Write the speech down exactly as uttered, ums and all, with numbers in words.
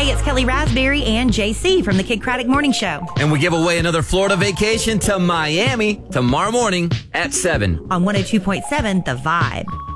Hey, it's Kelly Raspberry and J C from the Kid Craddock Morning Show. And we give away another Florida vacation to Miami tomorrow morning at seven. On one oh two point seven, The Vibe.